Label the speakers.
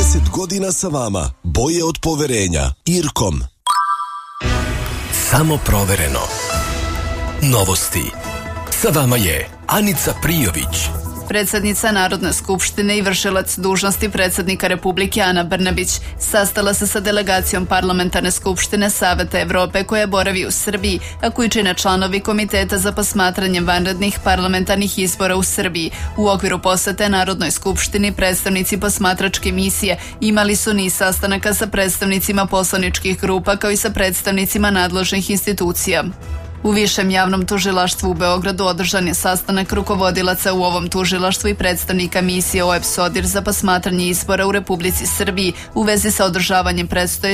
Speaker 1: 30 godina sa vama. Boje od poverenja. Irkom.
Speaker 2: Samo provereno. Novosti. Sa vama je Anica Prijović.
Speaker 3: Predsjednica Narodne skupštine i vršilac dužnosti predsjednika Republike Ana Brnabić sastala se sa delegacijom Parlamentarne skupštine Saveta Evrope koja boravi u Srbiji, a koji čine članovi Komiteta za posmatranje vanrednih parlamentarnih izbora u Srbiji. U okviru posete Narodnoj skupštini predstavnici posmatračke misije imali su niz sastanaka sa predstavnicima poslaničkih grupa kao i sa predstavnicima nadležnih institucija. U Višem javnom tužilaštvu u Beogradu održan je sastanak rukovodilaca u ovom tužilaštvu i predstavnika misije OEBS ODIR za posmatranje izbora u Republici Srbiji u vezi sa održavanjem predstojećih